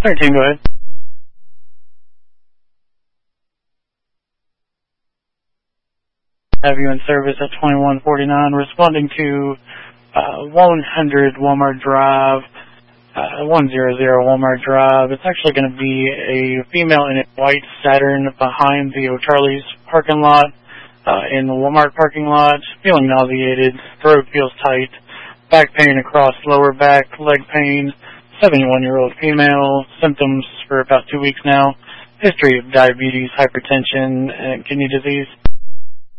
Alright, team, go ahead. Have you in service at 2149, responding to 100 Walmart Drive, 100 Walmart Drive. It's actually going to be a female in a white Saturn behind the O'Charlie's parking lot, in the Walmart parking lot, feeling nauseated, throat feels tight, back pain across lower back, leg pain, 71-year-old female, symptoms for about 2 weeks now, history of diabetes, hypertension, and kidney disease.